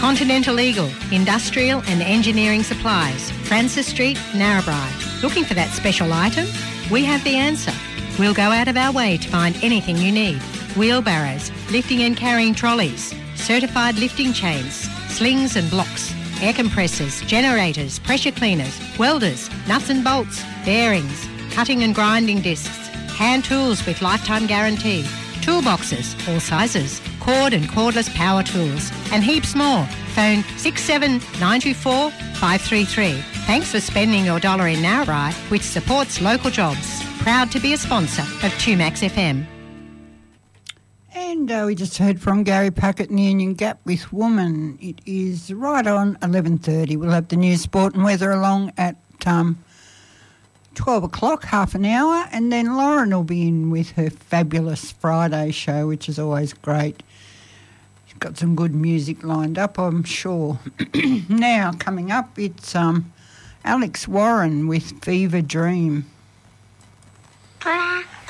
Continental Eagle, industrial and engineering supplies, Francis Street, Narrabri. Looking for that special item? We have the answer. We'll go out of our way to find anything you need. Wheelbarrows, lifting and carrying trolleys, certified lifting chains, slings and blocks, air compressors, generators, pressure cleaners, welders, nuts and bolts, bearings, cutting and grinding discs, hand tools with lifetime guarantee, toolboxes, all sizes, cord and cordless power tools, and heaps more. Phone 67924 533. Thanks for spending your dollar in Narrabri, which supports local jobs. Proud to be a sponsor of 2Max FM. And we just heard from Gary Puckett and Union Gap with Woman. It is right on 11:30. We'll have the news, sport and weather along at 12 o'clock, half an hour, and then Lauren will be in with her fabulous Friday show, which is always great. She's got some good music lined up, I'm sure. Now, coming up, it's Alex Warren with Fever Dream.